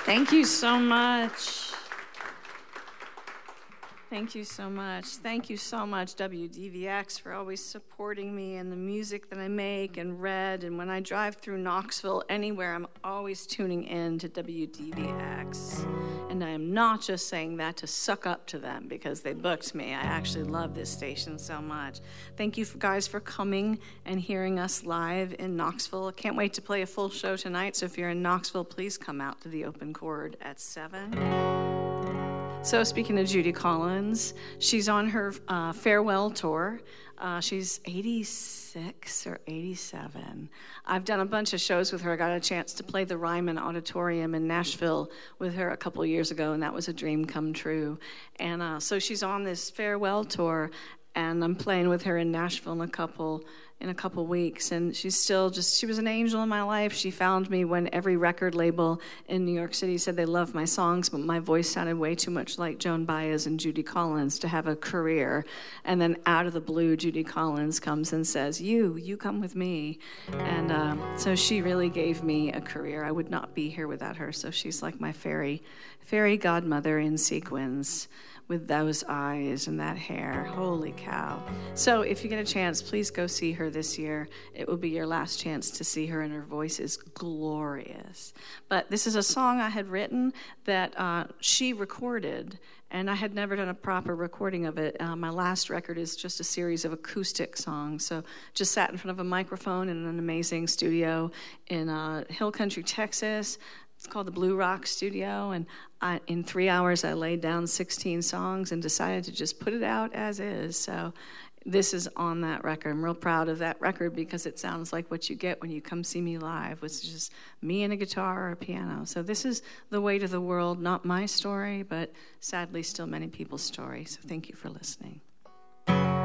Thank you so much. Thank you so much. Thank you so much, WDVX, for always supporting me and the music that I make and Red. And when I drive through Knoxville, anywhere, I'm always tuning in to WDVX. And I am not just saying that to suck up to them because they booked me. I actually love this station so much. Thank you guys for coming and hearing us live in Knoxville. I can't wait to play a full show tonight. So if you're in Knoxville, please come out to the Open Chord at 7. So speaking of Judy Collins, she's on her farewell tour. She's 86 or 87. I've done a bunch of shows with her. I got a chance to play the Ryman Auditorium in Nashville with her a couple years ago, and that was a dream come true. And so she's on this farewell tour, and I'm playing with her in Nashville in a couple weeks, and she was an angel in my life. She found me when every record label in New York City said they loved my songs, but my voice sounded way too much like Joan Baez and Judy Collins to have a career. And then out of the blue, Judy Collins comes and says, you come with me. And so she really gave me a career. I would not be here without her. So she's like my fairy godmother in sequins, with those eyes and that hair. Holy cow. So if you get a chance, please go see her this year. It will be your last chance to see her, and her voice is glorious. But this is a song I had written that she recorded, and I had never done a proper recording of it. My last record is just a series of acoustic songs. So just sat in front of a microphone in an amazing studio in Hill Country, Texas. It's called the Blue Rock Studio, and in 3 hours I laid down 16 songs and decided to just put it out as is. So this is on that record. I'm real proud of that record because it sounds like what you get when you come see me live, which is just me and a guitar or a piano. So this is the weight of the world, not my story, but sadly still many people's story. So thank you for listening.